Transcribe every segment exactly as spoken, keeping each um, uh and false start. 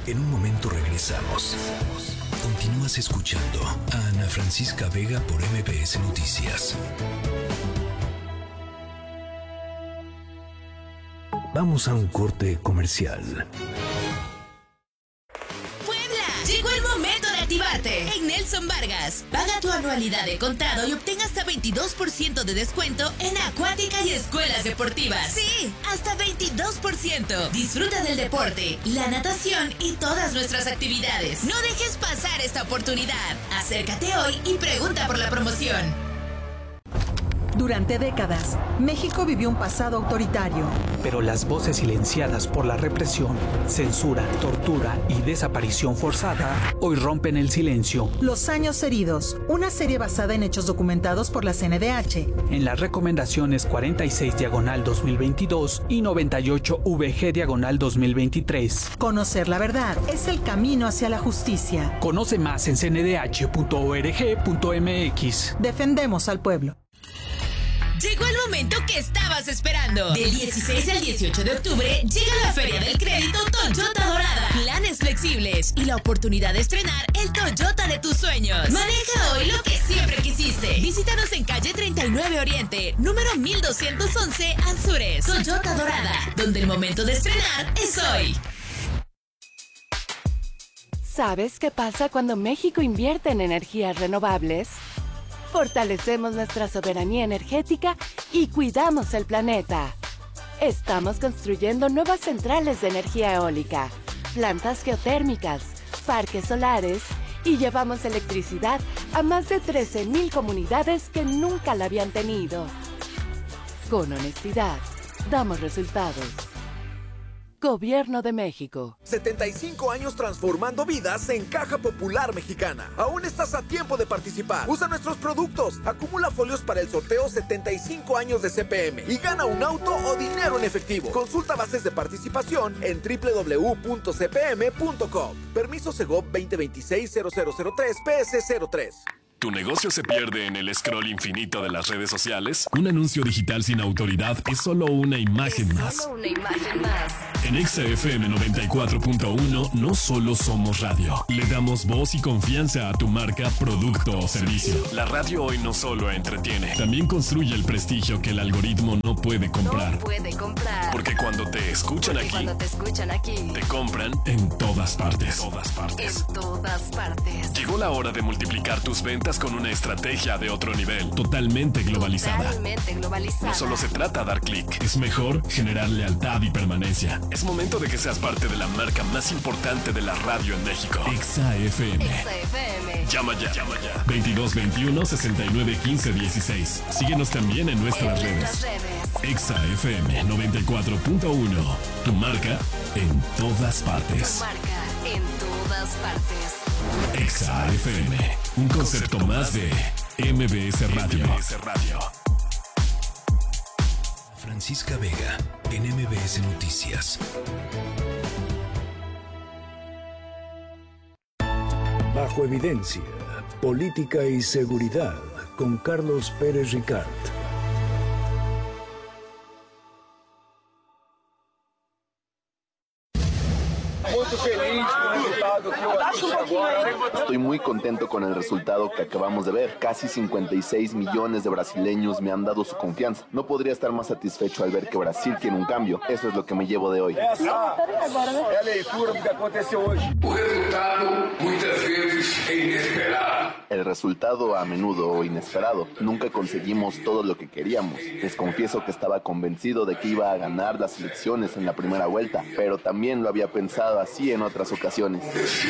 En un momento regresamos. Continúas escuchando a Ana Francisca Vega por M B S Noticias. Vamos a un corte comercial. Llegó el momento de activarte en Nelson Vargas. Paga tu anualidad de contado y obtén hasta veintidós por ciento de descuento en acuática y escuelas deportivas. Sí, hasta veintidós por ciento. Disfruta del deporte, la natación y todas nuestras actividades. No dejes pasar esta oportunidad. Acércate hoy y pregunta por la promoción. Durante décadas, México vivió un pasado autoritario. Pero las voces silenciadas por la represión, censura, tortura y desaparición forzada hoy rompen el silencio. Los años heridos, una serie basada en hechos documentados por la C N D H. En las recomendaciones cuarenta y seis diagonal dos mil veintidós y noventa y ocho V G diagonal dos mil veintitrés. Conocer la verdad es el camino hacia la justicia. Conoce más en c n d h punto org punto m x. Defendemos al pueblo. Llegó el momento que estabas esperando. Del dieciséis al dieciocho de octubre llega la Feria del Crédito Toyota Dorada. Planes flexibles y la oportunidad de estrenar el Toyota de tus sueños. Maneja hoy lo que siempre quisiste. Visítanos en calle treinta y nueve Oriente, número mil doscientos once Anzures. Toyota Dorada, donde el momento de estrenar es hoy. ¿Sabes qué pasa cuando México invierte en energías renovables? Fortalecemos nuestra soberanía energética y cuidamos el planeta. Estamos construyendo nuevas centrales de energía eólica, plantas geotérmicas, parques solares y llevamos electricidad a más de trece mil comunidades que nunca la habían tenido. Con honestidad, damos resultados. Gobierno de México. setenta y cinco años transformando vidas en Caja Popular Mexicana. Aún estás a tiempo de participar. Usa nuestros productos. Acumula folios para el sorteo setenta y cinco años de C P M y gana un auto o dinero en efectivo. Consulta bases de participación en w w w punto c p m punto com. Permiso Segov veinte veintiséis cero cero cero tres P S cero tres. ¿Tu negocio se pierde en el scroll infinito de las redes sociales? Un anuncio digital sin autoridad es solo una imagen es más. Solo una imagen más. En Exa F M noventa y cuatro punto uno no solo somos radio, le damos voz y confianza a tu marca, producto o servicio. La radio hoy no solo entretiene, también construye el prestigio que el algoritmo no puede comprar. No puede comprar. Porque cuando te escuchan Porque aquí, cuando te escuchan aquí, te compran en todas partes. Todas partes. En todas partes. Llegó la hora de multiplicar tus ventas con una estrategia de otro nivel, totalmente globalizada. Totalmente globalizada. No solo se trata de dar clic, es mejor generar lealtad y permanencia. Es momento de que seas parte de la marca más importante de la radio en México. Exa F M. Exa F M. Llama ya, llama ya. veintidós veintiuno sesenta y nueve quince dieciséis. Síguenos también en nuestras en redes. Nuestras redes. Exa F M noventa y cuatro punto uno. Tu marca en todas partes. Tu marca en todas partes. Exa F M, un concepto más de M B S Radio. M B S Radio. Francisca Vega, en M B S Noticias. Bajo evidencia, política y seguridad, con Carlos Pérez Ricard. Estoy muy contento con el resultado que acabamos de ver. Casi cincuenta y seis millones de brasileños me han dado su confianza. No podría estar más satisfecho al ver que Brasil tiene un cambio. Eso es lo que me llevo de hoy. El resultado a menudo inesperado. Nunca conseguimos todo lo que queríamos. Les confieso que estaba convencido de que iba a ganar las elecciones en la primera vuelta, pero también lo había pensado así en otras ocasiones.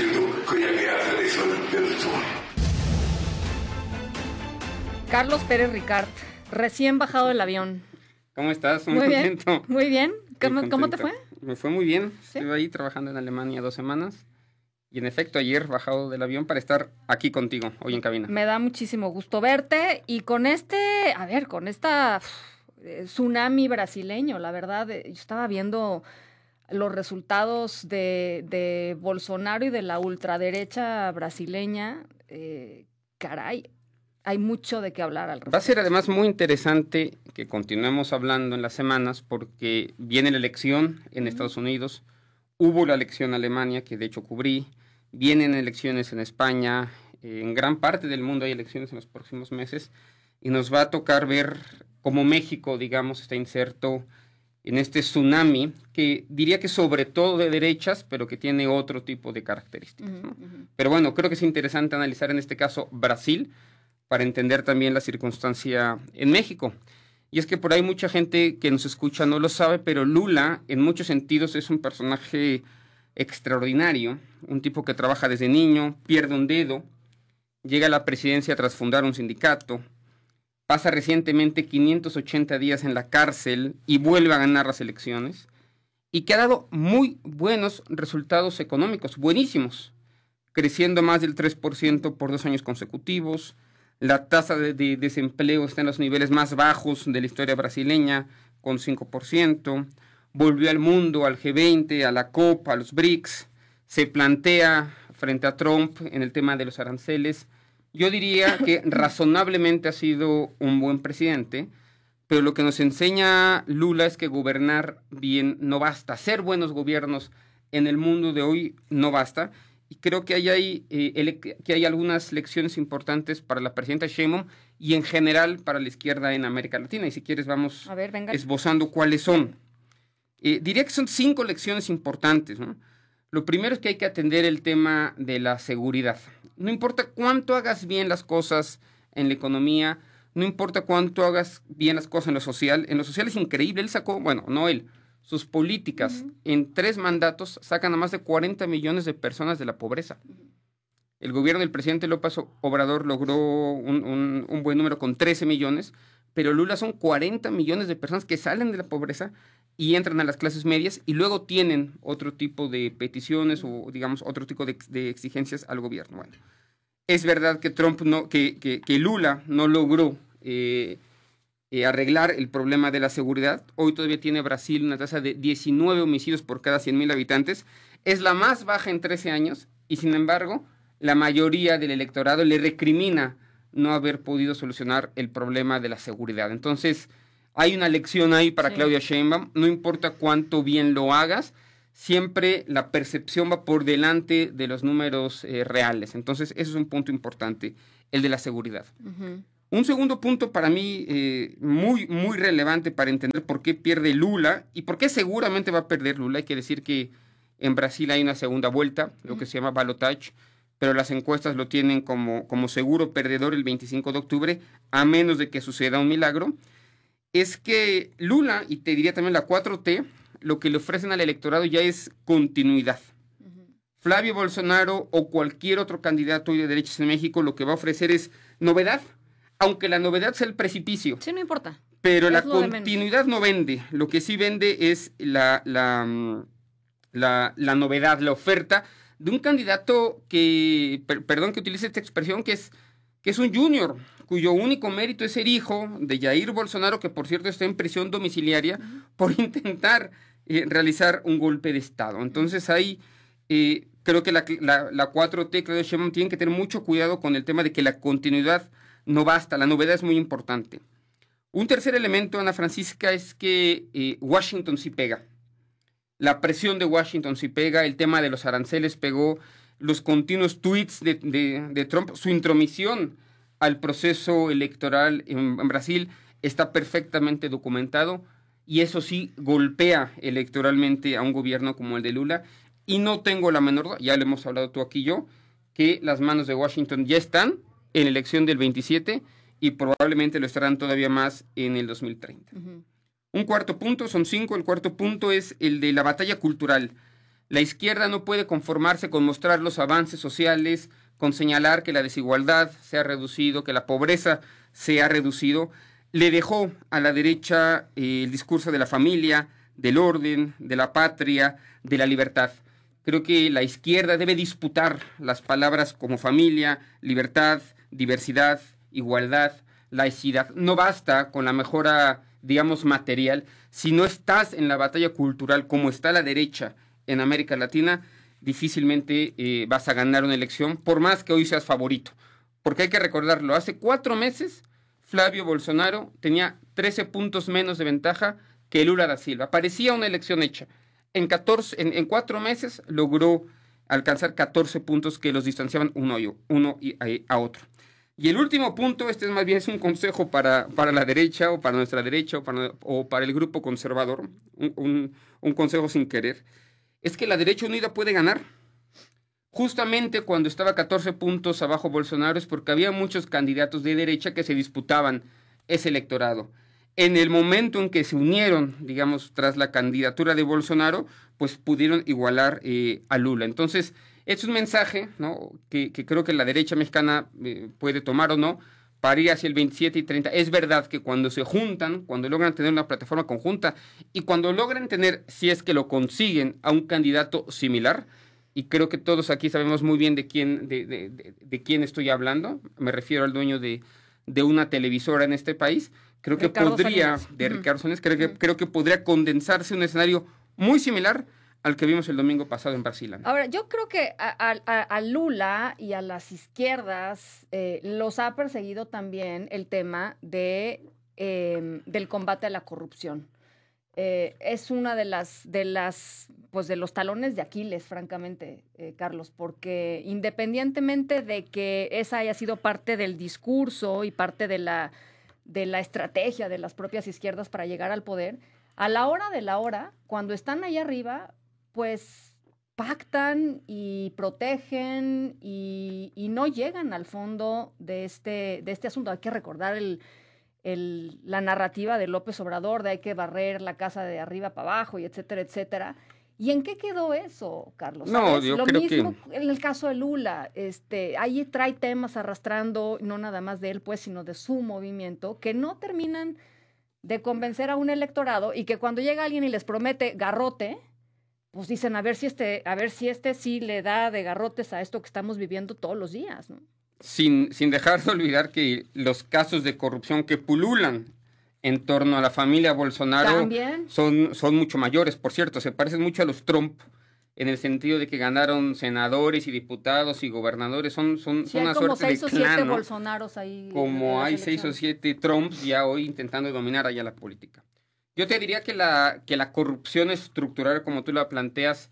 Carlos Pérez Ricard, recién bajado del avión. ¿Cómo estás? Muy, muy contento. Bien, muy bien. ¿Cómo, ¿Cómo te fue? Me fue muy bien. ¿Sí? Estuve ahí trabajando en Alemania dos semanas. Y en efecto, ayer bajado del avión para estar aquí contigo, hoy en cabina. Me da muchísimo gusto verte. Y con este, a ver, con esta uf, tsunami brasileño, la verdad, yo estaba viendo los resultados de, de Bolsonaro y de la ultraderecha brasileña. Eh, caray, hay mucho de qué hablar al respecto. Va a ser además muy interesante que continuemos hablando en las semanas porque viene la elección en uh-huh. Estados Unidos. hubo la elección en Alemania, que de hecho cubrí, vienen elecciones en España, eh, en gran parte del mundo hay elecciones en los próximos meses, y nos va a tocar ver cómo México, digamos, está inserto en este tsunami, que diría que sobre todo de derechas, pero que tiene otro tipo de características, ¿no? Uh-huh, uh-huh. Pero bueno, creo que es interesante analizar en este caso Brasil, para entender también la circunstancia en México. Y es que por ahí mucha gente que nos escucha no lo sabe, pero Lula en muchos sentidos es un personaje extraordinario, un tipo que trabaja desde niño, pierde un dedo, llega a la presidencia tras fundar un sindicato, pasa recientemente quinientos ochenta días en la cárcel y vuelve a ganar las elecciones, y que ha dado muy buenos resultados económicos, buenísimos, creciendo más del tres por ciento por dos años consecutivos. La tasa de, de desempleo está en los niveles más bajos de la historia brasileña, con cinco por ciento. Volvió al mundo, al G veinte, a la COP, a los BRICS. Se plantea frente a Trump en el tema de los aranceles. Yo diría que razonablemente ha sido un buen presidente, pero lo que nos enseña Lula es que gobernar bien no basta. Hacer buenos gobiernos en el mundo de hoy no basta. Y creo que hay, hay, eh, ele- que hay algunas lecciones importantes para la presidenta Sheinbaum y en general para la izquierda en América Latina. Y si quieres vamos A ver, venga. esbozando cuáles son. Eh, diría que son cinco lecciones importantes, ¿no? Lo primero es que hay que atender el tema de la seguridad. No importa cuánto hagas bien las cosas en la economía, no importa cuánto hagas bien las cosas en lo social. En lo social es increíble. Él sacó, bueno, no él, sus políticas uh-huh. en tres mandatos sacan a más de cuarenta millones de personas de la pobreza. El gobierno del presidente López Obrador logró un, un, un buen número con trece millones, pero Lula son cuarenta millones de personas que salen de la pobreza y entran a las clases medias y luego tienen otro tipo de peticiones o, digamos, otro tipo de, de exigencias al gobierno. Bueno, es verdad que Trump no, que, que, que Lula no logró eh, eh, arreglar el problema de la seguridad. Hoy todavía tiene Brasil una tasa de diecinueve homicidios por cada cien mil habitantes. Es la más baja en trece años y, sin embargo, la mayoría del electorado le recrimina no haber podido solucionar el problema de la seguridad. Entonces, hay una lección ahí para sí. Claudia Sheinbaum. No importa cuánto bien lo hagas, siempre la percepción va por delante de los números eh, reales. Entonces, eso es un punto importante, el de la seguridad. Uh-huh. Un segundo punto para mí eh, muy, muy relevante para entender por qué pierde Lula y por qué seguramente va a perder Lula. Hay que decir que en Brasil hay una segunda vuelta, uh-huh. lo que se llama balotage, pero las encuestas lo tienen como, como seguro perdedor el veinticinco de octubre, a menos de que suceda un milagro. Es que Lula, y te diría también la cuatro T, lo que le ofrecen al electorado ya es continuidad. Uh-huh. Flavio Bolsonaro o cualquier otro candidato de derechas en México lo que va a ofrecer es novedad, aunque la novedad sea el precipicio. Sí, no importa. Pero es la continuidad no vende. Lo que sí vende es la, la, la, la novedad, la oferta de un candidato que, per, perdón que utilice esta expresión, que es, que es un junior, cuyo único mérito es ser hijo de Jair Bolsonaro, que por cierto está en prisión domiciliaria uh-huh. por intentar eh, realizar un golpe de Estado. Entonces ahí eh, creo que la, la, la cuatro T, Claudia Sheinbaum, tienen que tener mucho cuidado con el tema de que la continuidad no basta, la novedad es muy importante. Un tercer elemento, Ana Francisca, es que eh, Washington sí pega. La presión de Washington sí pega, el tema de los aranceles pegó, los continuos tweets de, de, de Trump, su intromisión al proceso electoral en, en Brasil está perfectamente documentado y eso sí golpea electoralmente a un gobierno como el de Lula. Y no tengo la menor duda, ya lo hemos hablado tú aquí y yo, que las manos de Washington ya están en la elección del veintisiete y probablemente lo estarán todavía más en el dos mil treinta. Uh-huh. Un cuarto punto, son cinco, el cuarto punto es el de la batalla cultural. La izquierda no puede conformarse con mostrar los avances sociales, con señalar que la desigualdad se ha reducido, que la pobreza se ha reducido. Le dejó a la derecha eh, el discurso de la familia, del orden, de la patria, de la libertad. Creo que la izquierda debe disputar las palabras como familia, libertad, diversidad, igualdad, laicidad. No basta con la mejora, digamos, material. Si no estás en la batalla cultural como está la derecha en América Latina, difícilmente eh, vas a ganar una elección, por más que hoy seas favorito. Porque hay que recordarlo, hace cuatro meses Flavio Bolsonaro tenía trece puntos menos de ventaja que Lula da Silva. Parecía una elección hecha. En, catorce, en, en cuatro meses logró alcanzar catorce puntos que los distanciaban uno, y, uno y a, a otro. Y el último punto, este es más bien es un consejo para, para la derecha o para nuestra derecha o para, o para el grupo conservador, un, un, un consejo sin querer, es que la derecha unida puede ganar. Justamente cuando estaba catorce puntos abajo Bolsonaro es porque había muchos candidatos de derecha que se disputaban ese electorado. En el momento en que se unieron, digamos, tras la candidatura de Bolsonaro, pues pudieron igualar eh, a Lula. Entonces, es un mensaje, ¿no?, que, que creo que la derecha mexicana eh, puede tomar o no, para ir hacia el veintisiete y treinta. Es verdad que cuando se juntan, cuando logran tener una plataforma conjunta y cuando logran tener, si es que lo consiguen, a un candidato similar, y creo que todos aquí sabemos muy bien de quién, de, de, de, de quién estoy hablando, me refiero al dueño de, de una televisora en este país, creo que Ricardo podría, Salinas. de Uh-huh. Ricardo Salinas, creo que, creo que podría condensarse un escenario muy similar al que vimos el domingo pasado en Brasil. Ahora, yo creo que a, a, a Lula y a las izquierdas eh, los ha perseguido también el tema de, eh, del combate a la corrupción. Eh, es una de las, de las, pues de los talones de Aquiles, francamente, eh, Carlos, porque independientemente de que esa haya sido parte del discurso y parte de la, de la estrategia de las propias izquierdas para llegar al poder, a la hora de la hora, cuando están ahí arriba, pues pactan y protegen y, y no llegan al fondo de este, de este asunto. Hay que recordar el, el, la narrativa de López Obrador de hay que barrer la casa de arriba para abajo y etcétera, etcétera. ¿Y en qué quedó eso, Carlos? No, ¿Sabes? yo Lo creo mismo que... en el caso de Lula. Este, ahí trae temas arrastrando, no nada más de él, pues, sino de su movimiento, que no terminan de convencer a un electorado y que cuando llega alguien y les promete garrote, pues dicen, a ver si este, a ver si este sí le da de garrotes a esto que estamos viviendo todos los días, ¿no? Sin, sin dejar de olvidar que los casos de corrupción que pululan en torno a la familia Bolsonaro son, son mucho mayores. Por cierto, se parecen mucho a los Trump en el sentido de que ganaron senadores y diputados y gobernadores. Son, son, Sí, son una hay como suerte seis de o siete clan, ¿no? Bolsonaros ahí. Como hay seis o siete Trumps ya hoy intentando dominar allá la política. Yo te diría que la, que la corrupción estructural, como tú la planteas,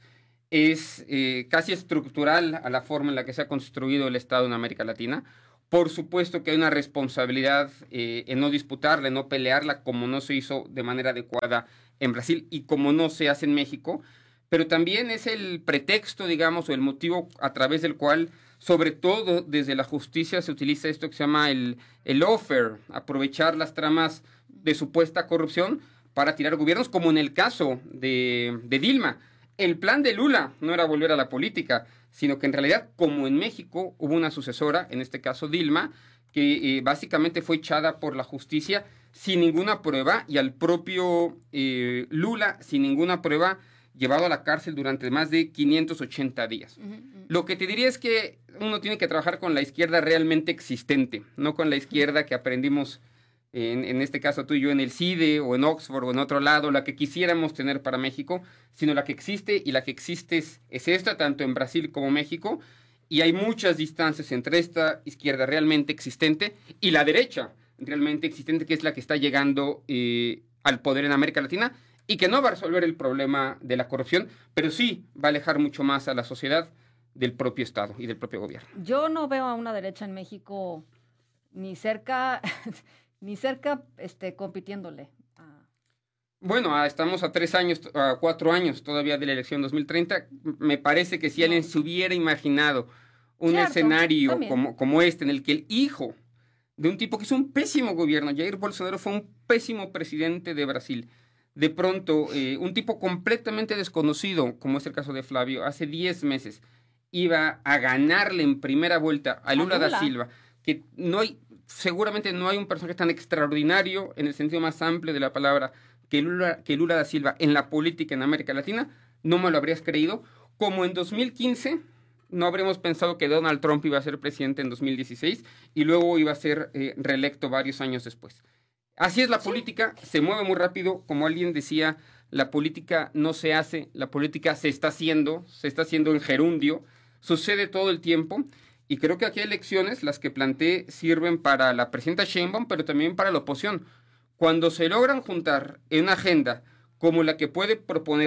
es eh, casi estructural a la forma en la que se ha construido el Estado en América Latina. Por supuesto que hay una responsabilidad eh, en no disputarla, en no pelearla, como no se hizo de manera adecuada en Brasil y como no se hace en México, pero también es el pretexto, digamos, o el motivo a través del cual, sobre todo desde la justicia, se utiliza esto que se llama el, el lawfare, aprovechar las tramas de supuesta corrupción para tirar gobiernos, como en el caso de, de Dilma. El plan de Lula no era volver a la política, sino que en realidad, como en México, hubo una sucesora, en este caso Dilma, que eh, básicamente fue echada por la justicia sin ninguna prueba, y al propio eh, Lula, sin ninguna prueba, llevado a la cárcel durante más de quinientos ochenta días. Uh-huh, uh-huh. Lo que te diría es que uno tiene que trabajar con la izquierda realmente existente, no con la izquierda que aprendimos, en, en este caso tú y yo, en el C I D E o en Oxford o en otro lado, la que quisiéramos tener para México, sino la que existe, y la que existe es, es esta, tanto en Brasil como México, y hay muchas distancias entre esta izquierda realmente existente y la derecha realmente existente, que es la que está llegando eh, al poder en América Latina, y que no va a resolver el problema de la corrupción, pero sí va a alejar mucho más a la sociedad del propio Estado y del propio gobierno. Yo no veo a una derecha en México ni cerca, ni cerca este, compitiéndole. Ah. Bueno, ah, estamos a tres años, a cuatro años todavía de la elección dos mil treinta. Me parece que si alguien se hubiera imaginado un Cierto, escenario como, como este, en el que el hijo de un tipo que hizo un pésimo gobierno, Jair Bolsonaro, fue un pésimo presidente de Brasil, de pronto, eh, un tipo completamente desconocido, como es el caso de Flavio, hace diez meses, iba a ganarle en primera vuelta a Lula, a Lula da Silva, que no hay, seguramente no hay un personaje tan extraordinario en el sentido más amplio de la palabra que Lula, que Lula da Silva en la política en América Latina. No me lo habrías creído. Como en dos mil quince, no habríamos pensado que Donald Trump iba a ser presidente en dos mil dieciséis y luego iba a ser eh, reelecto varios años después. Así es la política, se mueve muy rápido. Como alguien decía, la política no se hace, la política se está haciendo, se está haciendo en gerundio, sucede todo el tiempo, y creo que aquí hay elecciones, las que planteé, sirven para la presidenta Sheinbaum, pero también para la oposición. Cuando se logran juntar en una agenda como la que puede proponer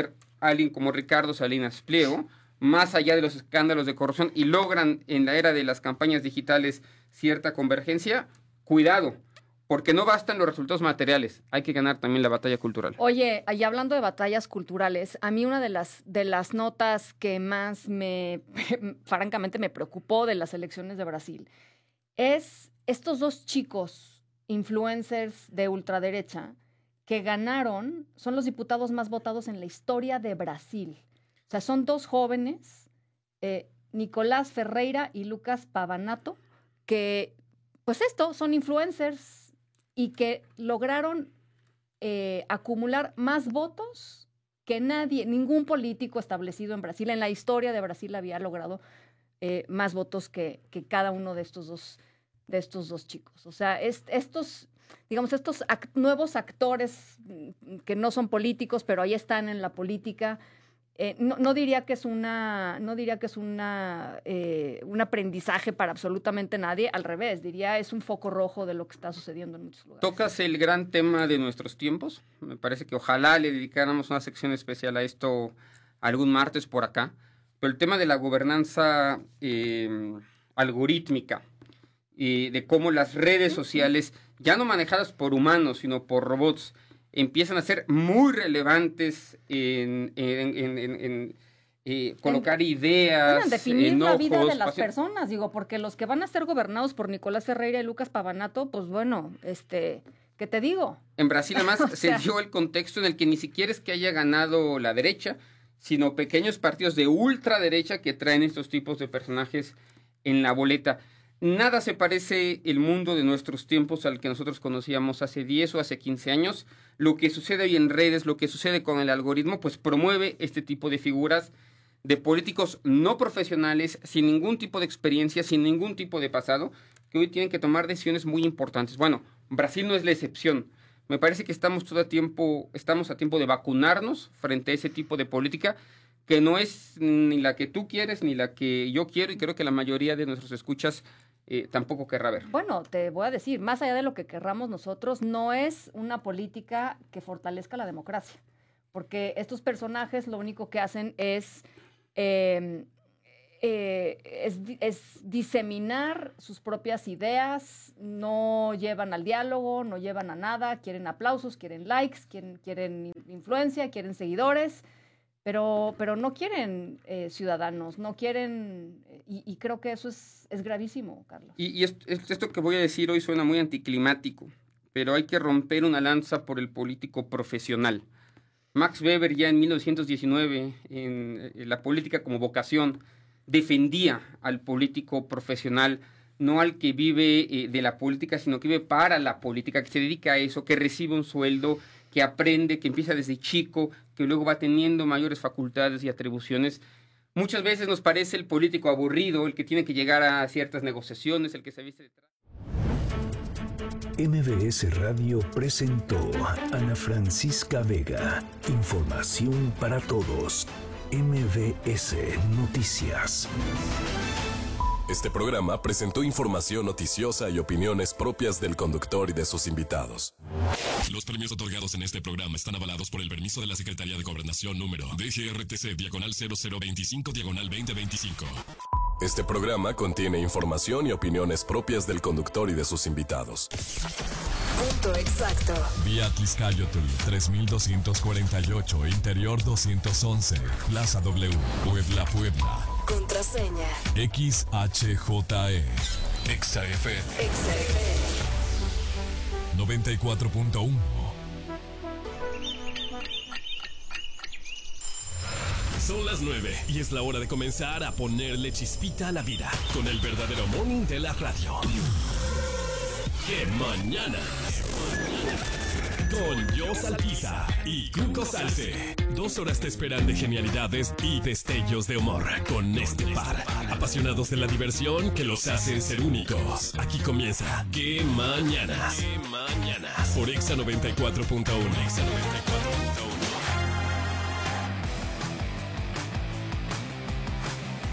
alguien como Ricardo Salinas Pliego, más allá de los escándalos de corrupción, y logran en la era de las campañas digitales cierta convergencia, cuidado, porque no bastan los resultados materiales, hay que ganar también la batalla cultural. Oye, y hablando de batallas culturales, a mí una de las, de las notas que más me, francamente, me preocupó de las elecciones de Brasil es estos dos chicos influencers de ultraderecha que ganaron, son los diputados más votados en la historia de Brasil. O sea, son dos jóvenes, eh, Nicolás Ferreira y Lucas Pavanato, que, pues esto, son influencers y que lograron eh, acumular más votos que nadie, ningún político establecido en Brasil, en la historia de Brasil había logrado eh, más votos que, que cada uno de estos dos, de estos dos chicos. O sea, es, estos, digamos, estos act- nuevos actores que no son políticos, pero ahí están en la política. Eh, no, no diría que es una, no diría que es una, eh, un aprendizaje para absolutamente nadie, al revés, diría es un foco rojo de lo que está sucediendo en muchos lugares. Tocas el gran tema de nuestros tiempos, me parece que ojalá le dedicáramos una sección especial a esto algún martes por acá, pero el tema de la gobernanza eh, algorítmica, y de cómo las redes sociales, ya no manejadas por humanos, sino por robots, empiezan a ser muy relevantes en, en, en, en, en eh, colocar ideas, bueno, en definir enojos, la vida de las pasión. personas, digo, porque los que van a ser gobernados por Nicolás Ferreira y Lucas Pavanato, pues bueno, este, ¿qué te digo? En Brasil además O se sea, dio el contexto en el que ni siquiera es que haya ganado la derecha, sino pequeños partidos de ultraderecha que traen estos tipos de personajes en la boleta. Nada se parece el mundo de nuestros tiempos al que nosotros conocíamos hace diez o hace quince años. Lo que sucede hoy en redes, lo que sucede con el algoritmo, pues promueve este tipo de figuras de políticos no profesionales, sin ningún tipo de experiencia, sin ningún tipo de pasado, que hoy tienen que tomar decisiones muy importantes. Bueno, Brasil no es la excepción. Me parece que estamos todo a tiempo, estamos a tiempo de vacunarnos frente a ese tipo de política que no es ni la que tú quieres ni la que yo quiero, y creo que la mayoría de nuestros escuchas Eh, tampoco querrá ver. Bueno, te voy a decir, más allá de lo que querramos nosotros, no es una política que fortalezca la democracia, porque estos personajes lo único que hacen es, eh, eh, es, es diseminar sus propias ideas, no llevan al diálogo, no llevan a nada, quieren aplausos, quieren likes, quieren, quieren influencia, quieren seguidores, Pero, pero no quieren eh, ciudadanos, no quieren, y, y creo que eso es, es gravísimo, Carlos. Y, y esto, esto que voy a decir hoy suena muy anticlimático, pero hay que romper una lanza por el político profesional. Max Weber ya en mil novecientos diecinueve, en, en la política como vocación, defendía al político profesional, no al que vive eh, de la política, sino que vive para la política, que se dedica a eso, que recibe un sueldo, que aprende, que empieza desde chico, que luego va teniendo mayores facultades y atribuciones. Muchas veces nos parece el político aburrido, el que tiene que llegar a ciertas negociaciones, el que se viste detrás. M B S Radio presentó a Ana Francisca Vega. Información para todos. M B S Noticias. Este programa presentó información noticiosa y opiniones propias del conductor y de sus invitados. Los premios otorgados en este programa están avalados por el permiso de la Secretaría de Gobernación número D G R T C diagonal cero cero veinticinco diagonal veinte veinticinco. Este programa contiene información y opiniones propias del conductor y de sus invitados. Punto exacto. Vía Tizcayotl tres mil doscientos cuarenta y ocho, Interior doscientos once, Plaza W, Puebla, Puebla. Contraseña. X H J E. Exa F M. Exa F M. noventa y cuatro punto uno. Son las nueve y es la hora de comenzar a ponerle chispita a la vida con el verdadero morning de la radio. ¡Qué mañana! Con Jos Alpiza y Cuco Salce. Dos horas te esperan de genialidades y destellos de humor con este par. Apasionados de la diversión que los hacen ser únicos. Aquí comienza ¡Qué mañanas! ¡Qué mañanas! Por Exa noventa y cuatro punto uno. Exa noventa y cuatro punto uno.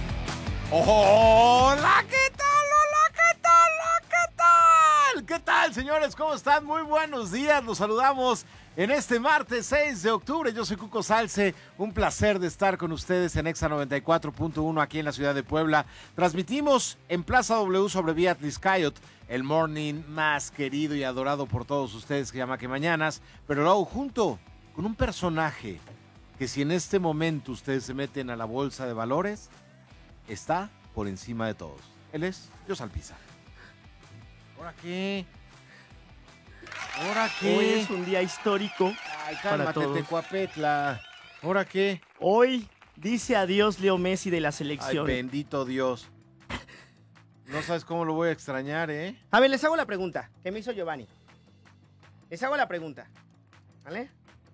¡Hola! ¿Qué tal? ¡Hola! ¿Qué tal? ¿Qué tal? ¿Qué tal, señores? ¿Cómo están? Muy buenos días. Los saludamos en este martes seis de octubre. Yo soy Cuco Salce. Un placer de estar con ustedes en Exa noventa y cuatro punto uno aquí en la ciudad de Puebla. Transmitimos en Plaza W sobre Vía Tliscayot, el morning más querido y adorado por todos ustedes que llama que mañanas, pero lo hago junto con un personaje que si en este momento ustedes se meten a la bolsa de valores, está por encima de todos. Él es Jos Alpiza. ¿Ahora qué? ¿Ahora qué? Hoy es un día histórico. Ay, cálmate, Tecuapetla. ¿Ahora qué? Hoy dice adiós Leo Messi de la selección. Ay, bendito Dios. No sabes cómo lo voy a extrañar, ¿eh? A ver, les hago la pregunta que me hizo Giovanni. Les hago la pregunta, ¿vale?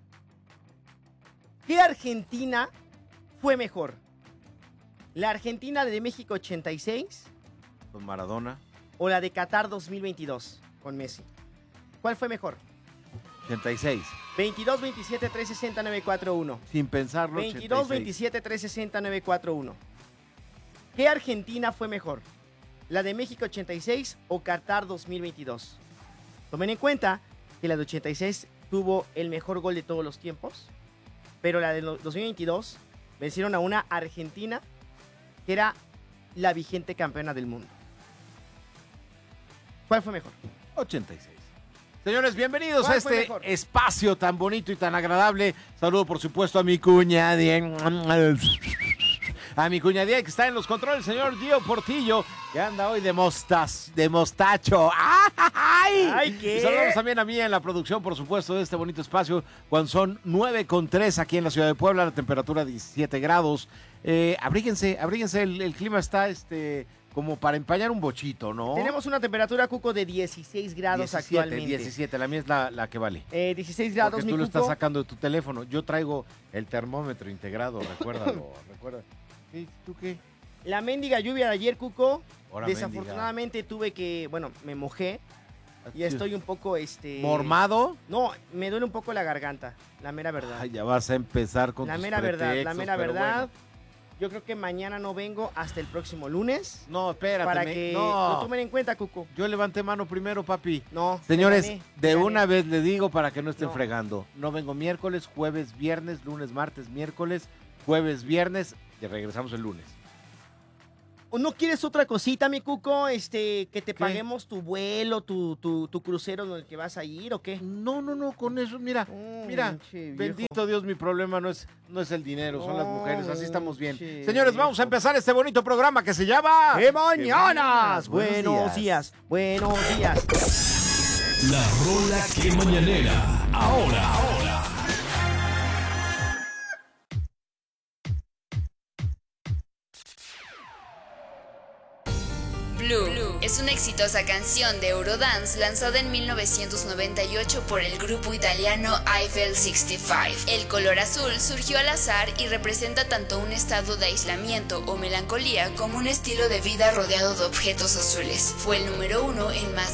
¿Qué Argentina fue mejor? ¿La Argentina de México ochenta y seis? Con Maradona. ¿O la de Qatar dos mil veintidós con Messi? ¿Cuál fue mejor? ochenta y seis. veintidós veintisiete trescientos sesenta nueve cuatro uno. Sin pensarlo, veintidós veintisiete trescientos sesenta nueve cuatro uno. ¿Qué Argentina fue mejor? ¿La de México ochenta y seis o Qatar dos mil veintidós? Tomen en cuenta que la de ochenta y seis tuvo el mejor gol de todos los tiempos, pero la de dos mil veintidós vencieron a una Argentina que era la vigente campeona del mundo. ¿Cuál fue mejor? ochenta y seis. Señores, bienvenidos a este espacio tan bonito y tan agradable. Saludo, por supuesto, a mi cuñadía. A mi cuñadía que está en los controles, el señor Gio Portillo, que anda hoy de mostas, de mostacho. ¡Ay! ¡Ay, qué! Y saludamos también a mí en la producción, por supuesto, de este bonito espacio, cuando son nueve con tres aquí en la ciudad de Puebla, la temperatura diecisiete grados. Eh, abríguense, abríguense, el, el clima está este como para empañar un bochito, ¿no? Tenemos una temperatura, Cuco, de dieciséis grados diecisiete, actualmente. diecisiete, la mía es la, la que vale. Eh, dieciséis grados, Porque mi tú lo Cuco. estás sacando de tu teléfono. Yo traigo el termómetro integrado, recuérdalo, recuerda. ¿Sí? ¿Tú qué? La mendiga lluvia de ayer, Cuco. Ahora Desafortunadamente mendiga. Tuve que, bueno, me mojé y estoy un poco, este... ¿Mormado? No, me duele un poco la garganta, la mera verdad. Ay, ya vas a empezar con La tus mera verdad, la pretextos, mera pero verdad. bueno. Yo creo que mañana no vengo hasta el próximo lunes. No, espérate. Para me, que no. lo tomen en cuenta, Cuco. Yo levanté mano primero, papi. No. Señores, gané, de gané. una vez le digo para que no estén No. fregando. No vengo miércoles, jueves, viernes, lunes, martes, miércoles, jueves, viernes y regresamos el lunes. ¿O no quieres otra cosita, mi Cuco? Este, que te ¿Qué? paguemos tu vuelo, tu, tu, tu crucero en el que vas a ir, ¿o qué? No, no, no, con eso, mira, mm, mira, che, bendito Dios, mi problema no es, no es el dinero, son oh, las mujeres, así estamos bien. Che, Señores, vamos a empezar este bonito programa que se llama... ¡Qué mañanas! Buenos días, buenos días. La rola que mañanera, ahora, ahora. Blue. Blue es una exitosa canción de Eurodance lanzada en mil novecientos noventa y ocho por el grupo italiano Eiffel sesenta y cinco. El color azul surgió al azar y representa tanto un estado de aislamiento o melancolía como un estilo de vida rodeado de objetos azules. Fue el número uno en más